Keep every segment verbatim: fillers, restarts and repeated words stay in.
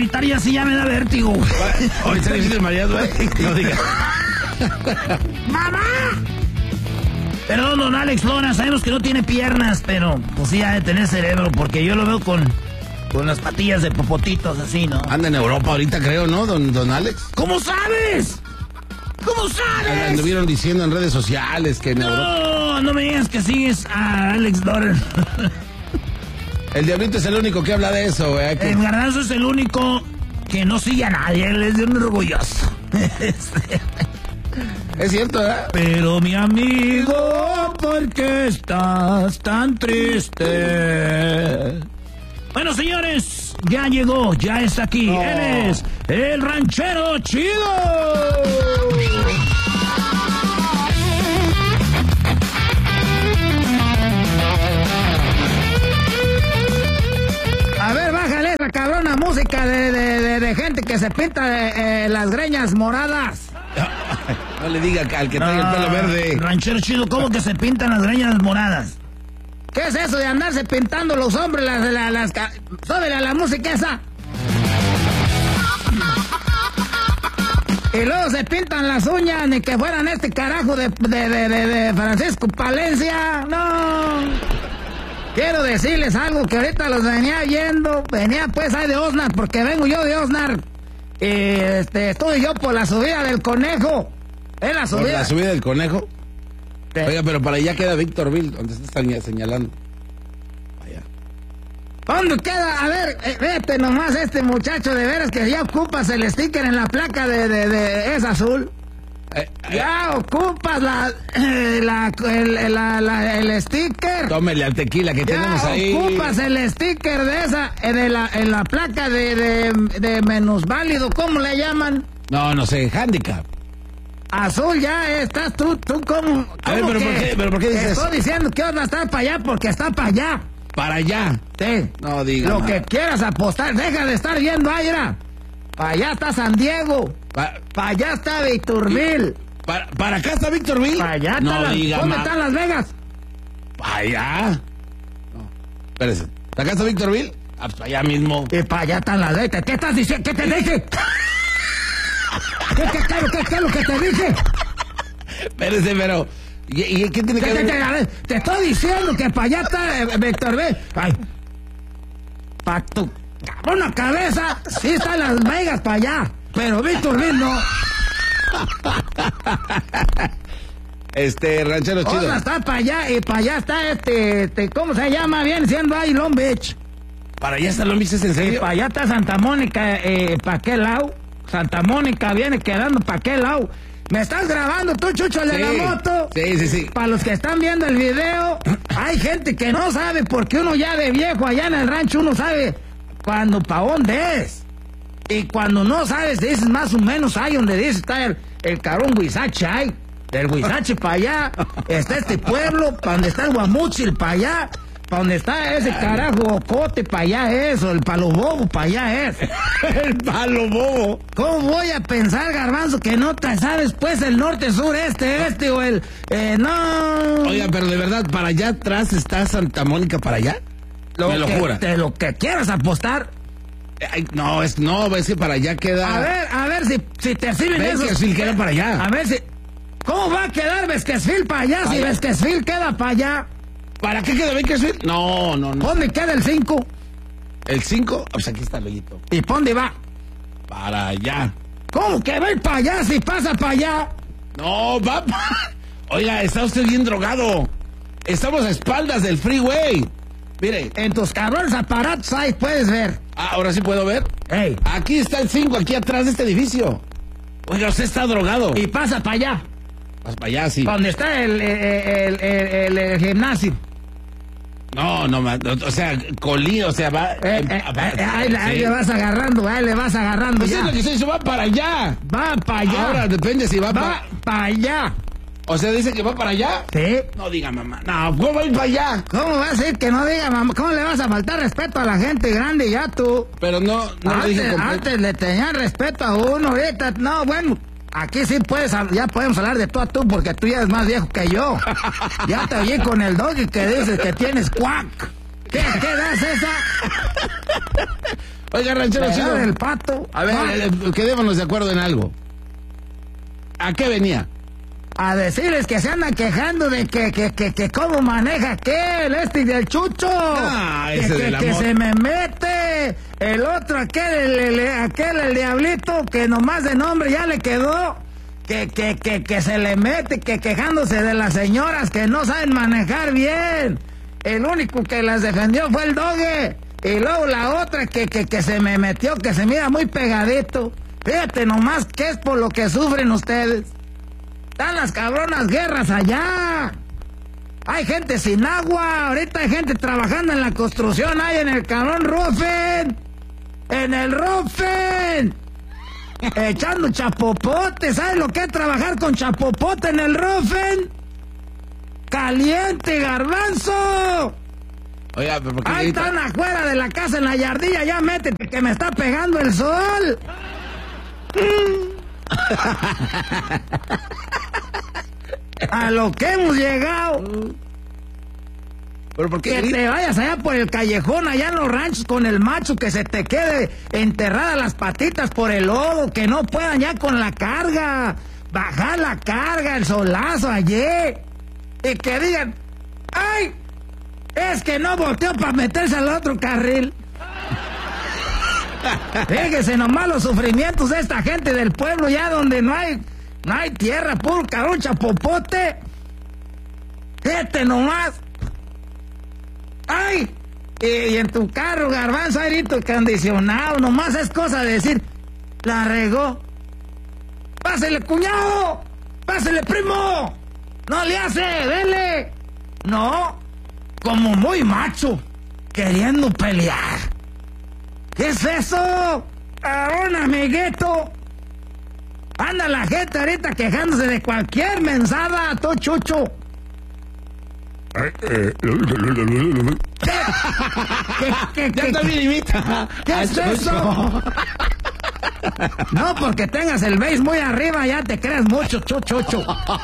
gritar y así ya me da vértigo. Hoy está difícil mareado, güey. No digas. ¡Mamá! Perdón, don Alex Lora, sabemos que no tiene piernas, pero pues sí ha de tener cerebro, porque yo lo veo con, con las patillas de popotitos así, ¿no? Anda en Europa ahorita, creo, ¿no, don, don Alex? ¿Cómo sabes? ¿Cómo sabes? Anduvieron diciendo en redes sociales que en no, Europa... No, no me digas que sigues a Alex Lora. El Diablito es el único que habla de eso, güey. Que... El Garbanzo es el único que no sigue a nadie, él es de un orgulloso. Es cierto, ¿verdad? Pero mi amigo, ¿por qué estás tan triste? Bueno, señores, ya llegó, ya está aquí. No. Él es el ranchero chido. A ver, bájale esa cabrona música de, de, de, de gente que se pinta de, eh, las greñas moradas. No le diga al que trae el pelo verde. Ranchero chido, ¿cómo que se pintan las greñas moradas? ¿Qué es eso de andarse pintando los hombres las... las, las, las súbele a la música esa. Y luego se pintan las uñas, ni que fueran este carajo de, de, de, de, de Francisco Palencia. No. Quiero decirles algo que ahorita los venía yendo. Venía pues ahí de Osnar, porque vengo yo de Osnar. Y este, estuve yo por la subida del Conejo. ¿Es la subida? ¿Por la subida del Conejo? Sí. Oiga, pero para allá queda Victorville, donde se está señalando. Allá. ¿Dónde queda? A ver, eh, vete nomás este muchacho, de veras que ya ocupas el sticker en la placa de, de, de es azul. Eh, eh. Ya ocupas la, eh, la, el, la, la, el sticker. Tómele al tequila que ya tenemos ahí. Ocupas el sticker de esa, de la, en la placa de, de, de menos válido, ¿cómo le llaman? No, no sé, handicap. Azul, ya estás tú, tú como... A ver, pero, ¿por qué, pero ¿por qué dices eso? Estoy diciendo que vas a estar para allá porque está para allá. ¿Para allá? Sí. No digas. Lo que quieras apostar, deja de estar viendo aire. Para allá está San Diego. Para pa allá está Victorville. ¿Para, ¿Para acá está Victorville? Para allá no está la, diga, ¿dónde ma... están Las Vegas? ¿Para allá? No, espérese. ¿Acá está Victorville? Ah, para allá mismo. Y para allá están Las Vegas. ¿Qué estás diciendo? ¿Qué te dije? ¿Qué, qué, qué, qué, qué es lo que te dije? Espérese, pero... ¿Y, y qué tiene que te, ver? Te, te, te estoy diciendo que para allá está eh, Victorville. Ay, para tu cabrona cabeza, sí están Las Vegas para allá, pero Victorville no. Este, ranchero chido. Otra está para allá y para allá está este, este, ¿cómo se llama? Viene siendo ahí Long Beach. ¿Para allá está Long Beach, es en serio? Y para allá está Santa Mónica, eh, ¿para qué lado? Santa Mónica viene quedando ¿para qué lado? ¿Me estás grabando tú, Chucho, el sí, de la moto? Sí, sí, sí. Para los que están viendo el video, hay gente que no sabe porque uno ya de viejo allá en el rancho, uno sabe cuando, ¿para dónde es? Y cuando no sabes, dices más o menos ahí donde dice está el, el cabrón Huizache, ahí. Del Huizache para allá, está este pueblo, para donde está el Guamúchil, para allá. Para donde está ese carajo Ocote, para allá eso, el Palo Bobo, para allá es. El Palo Bobo. ¿Cómo voy a pensar, Garbanzo, que no te sabes, pues, el norte, sur, este, este o el... Eh, no... Oiga, pero de verdad, ¿para allá atrás está Santa Mónica, para allá? Lo Me lo que, jura. De lo que quieras apostar. Ay, no, es, no, es que para allá queda... A ver, a ver si, si te sirven esos... Bakersfield queda para allá. A ver si... ¿Cómo va a quedar Bakersfield para allá, si Bakersfield queda para allá? ¿Para qué queda Bakersfield? No, no, no. ¿Dónde queda el cinco? ¿El cinco? Pues aquí está el hoyito. ¿Y por dónde va? Para allá. ¿Cómo que va para allá si pasa para allá? No, va... Oiga, está usted bien drogado. Estamos a espaldas del freeway. Mire. En tus cabrones aparatos ahí puedes ver. Ah, ahora sí puedo ver. Hey. Aquí está el cinco, aquí atrás de este edificio. Oiga, usted está drogado. Y pasa para allá. Pasa para allá, sí. ¿Dónde está el, el, el, el, el gimnasio? No, no, o sea, colí, o sea, va... Eh, eh, eh, ahí, ahí sí. Le vas agarrando, ahí le vas agarrando. Pues ya. es lo que se hizo, va para allá. Va para allá. Ahora depende si va, va para... para allá. O sea, dice que va para allá. Sí. No diga mamá. No, ¿cómo va a ir para allá? ¿Cómo va a ser que no diga mamá? ¿Cómo le vas a faltar respeto a la gente grande ya tú? Pero no, no antes, lo dije completo. Antes le tenían respeto a uno, ahorita, no, bueno... Aquí sí puedes, ya podemos hablar de tú a tú porque tú ya eres más viejo que yo. Ya te oí con el doggy que dices que tienes cuac. ¿Qué, qué das esa? Oiga, ranchero chido. El pato. A ver, ah, eh, quedémonos de acuerdo en algo. ¿A qué venía? A decirles que se andan quejando de que, que, que, que cómo maneja aquel, este del Chucho. Ah, ese que, del que, que amor. se me mete. El otro, aquel, el, el, aquel, el diablito, que nomás de nombre ya le quedó. Que, que, que, que se le mete, que quejándose de las señoras que no saben manejar bien. El único que las defendió fue el Doge. Y luego la otra que, que, que se me metió, que se mira muy pegadito. Fíjate nomás que es por lo que sufren ustedes. Están las cabronas guerras allá. Hay gente sin agua. Ahorita hay gente trabajando en la construcción. Hay en el cabrón Rufen. En el Rufen. Echando chapopote. ¿Sabes lo que es trabajar con chapopote en el Rufen? Caliente, garbanzo. Oiga, pero ¿por qué Ahí grita? están afuera de la casa en la yardilla. Ya métete que me está pegando el sol. A lo que hemos llegado. ¿Pero por qué Que grita? te vayas allá por el callejón, allá en los ranchos con el macho, que se te quede enterradas las patitas por el lodo, que no puedan ya con la carga. Bajar la carga, el solazo ayer. Y que digan, ¡ay! Es que no volteó para meterse al otro carril. Fíjese nomás los sufrimientos de esta gente del pueblo, ya donde no hay, no hay tierra, puro cabrón chapopote. Fíjate nomás. ¡Ay! Y, y en tu carro, garbanzo, airito acondicionado, nomás es cosa de decir, la regó. ¡Pásele, cuñado! ¡Pásele, primo! ¡No le hace! ¡Dele! No, como muy macho, queriendo pelear. ¿Qué es eso? A un amiguito. Anda la gente ahorita quejándose de cualquier mensada, tú chucho. ¿Qué, qué, Ya qué, también imita. ¿Qué es eso? No, porque tengas el base muy arriba, ya te crees mucho, chuchucho.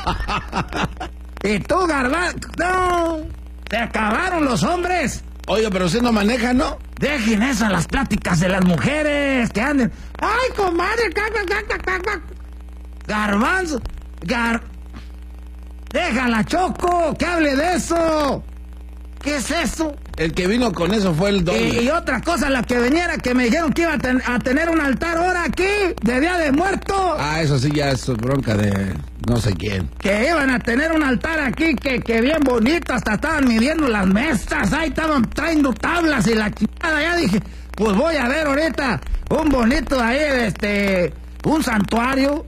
Y tú, garbanzo, no, se acabaron los hombres. Oiga, pero usted no maneja, ¿no? Dejen eso a las pláticas de las mujeres que anden. ¡Ay, comadre! ca, ca, ca, ca, ca, ca! Garbanzo, gar... Déjala, Choco, que hable de eso. ¿Qué es eso? El que vino con eso fue el Y, doble. y otra cosa, la que viniera, que me dijeron que iba a, ten- a tener un altar ahora aquí, de Día de Muertos. Ah, eso sí ya es bronca de no sé quién. Que iban a tener un altar aquí, que, que bien bonito, hasta estaban midiendo las mesas, ahí estaban trayendo tablas y la chingada. Ya dije, pues voy a ver ahorita un bonito ahí, este, un santuario.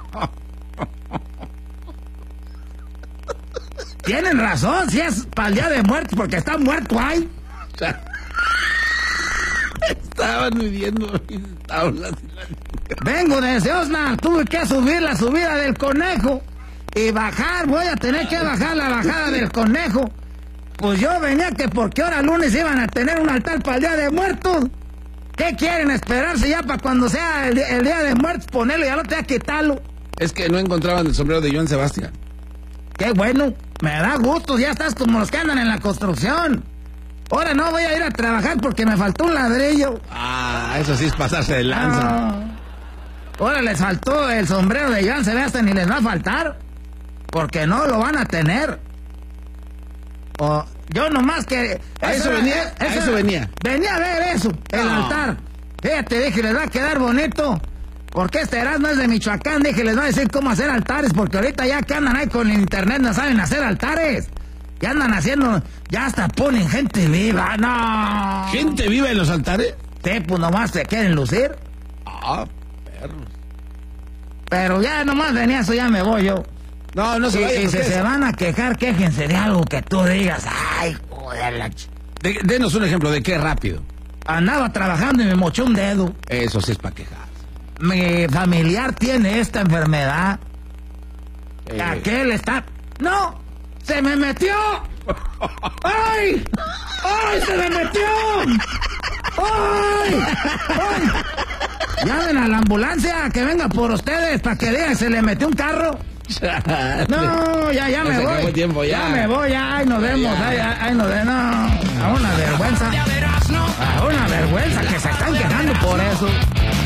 Tienen razón, si es para el Día de Muertos, porque está muerto ahí. Estaban midiendo mis tablas. y la- Vengo desde Osna, tuve que subir la subida del conejo y bajar, voy a tener que bajar la bajada del conejo. Pues yo venía que porque ahora lunes iban a tener un altar para el Día de Muertos. ¿Qué quieren esperarse ya para cuando sea el, di- el Día de Muertos? Ponerlo y al otro día quitarlo. Es que no encontraban el sombrero de Joan Sebastián. Qué bueno, me da gusto, ya estás como los que andan en la construcción. Ahora no voy a ir a trabajar porque me faltó un ladrillo. Ah, eso sí es pasarse de lanza. Ah. Ahora les faltó el sombrero de Joan Sebastián y les va a faltar. Porque no lo van a tener. O yo nomás que... A eso venía, a eso venía. Venía a ver eso, el No. altar. Fíjate, dije, les va a quedar bonito. Porque este Erasmo es de Michoacán, dije, les va a decir cómo hacer altares. Porque ahorita ya que andan ahí con el internet no saben hacer altares. Ya andan haciendo, ya hasta ponen gente viva, no. ¿Gente viva en los altares? Sí, pues nomás se quieren lucir. Ah, perros. Pero ya nomás venía eso, ya me voy yo. No, no se Y, vayan y si ustedes. se van a quejar, quéjense de algo que tú digas. Ay, joder, la ch... De- denos un ejemplo de qué rápido. Andaba trabajando y me moché un dedo. Eso sí es para quejar. Mi familiar tiene esta enfermedad. Eh, Aquel está... ¡No! ¡Se me metió! ¡Ay! ¡Ay, se me metió! ¡Ay! ¡Ay! Llamen a la ambulancia que venga por ustedes para que digan se le metió un carro. No, ya, ya Ya me se acabó voy. el tiempo, ya. me voy, ya, ahí nos vemos, Ya. ahí, ahí nos vemos. No, a una vergüenza. A una vergüenza que se están quejando por eso.